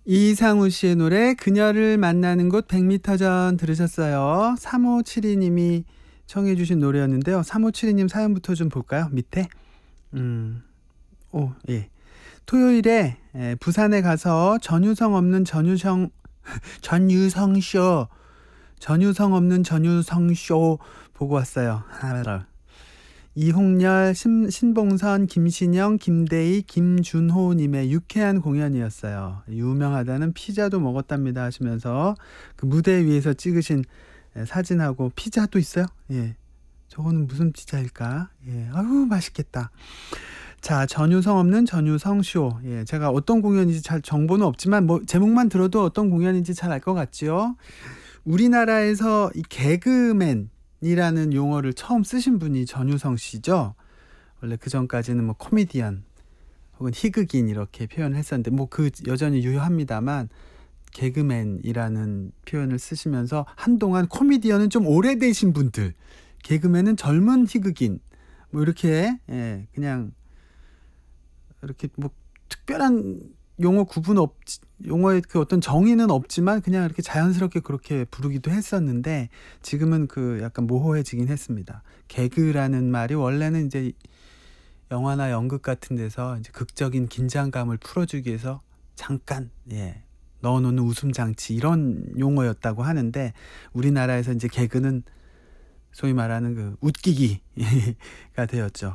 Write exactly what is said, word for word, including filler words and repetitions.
이상우 씨의 노래 그녀를 만나는 곳 백 미터 전 들으셨어요. 삼오칠이 님이 청해 주신 노래였는데요. 삼오칠이 님 사연부터 좀 볼까요? 밑에. 음. 오, 예. 토요일에 에, 부산에 가서 전유성 없는 전유성 전유성 쇼 전유성 없는 전유성 쇼 보고 왔어요. 이홍렬, 신, 신봉선, 김신영, 김대희, 김준호 님의 유쾌한 공연이었어요. 유명하다는 피자도 먹었답니다 하시면서 그 무대 위에서 찍으신 사진하고 피자도 있어요? 예. 저거는 무슨 피자일까? 예. 아유, 맛있겠다. 자, 전유성 없는 전유성 쇼. 예. 제가 어떤 공연인지 잘 정보는 없지만 뭐 제목만 들어도 어떤 공연인지 잘 알 것 같지요. 우리나라에서 이 개그맨 이라는 용어를 처음 쓰신 분이 전유성 씨죠. 원래 그 전까지는 뭐 코미디언 혹은 희극인 이렇게 표현을 했었는데 뭐 그 여전히 유효합니다만 개그맨이라는 표현을 쓰시면서 한동안 코미디언은 좀 오래되신 분들, 개그맨은 젊은 희극인 뭐 이렇게 예, 그냥 이렇게 뭐 특별한 용어 구분 없 용어의 그 어떤 정의는 없지만 그냥 이렇게 자연스럽게 그렇게 부르기도 했었는데 지금은 그 약간 모호해지긴 했습니다. 개그라는 말이 원래는 이제 영화나 연극 같은 데서 이제 극적인 긴장감을 풀어주기 위해서 잠깐 예 넣어놓는 웃음 장치 이런 용어였다고 하는데 우리나라에서 이제 개그는 소위 말하는 그 웃기기가 되었죠.